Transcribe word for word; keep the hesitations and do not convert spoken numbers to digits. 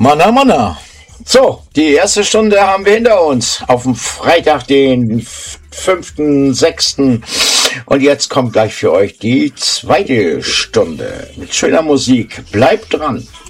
Manna, Manna. So, die erste Stunde haben wir hinter uns. Auf dem Freitag, den fünften sechsten Und jetzt kommt gleich für euch die zweite Stunde mit schöner Musik. Bleibt dran.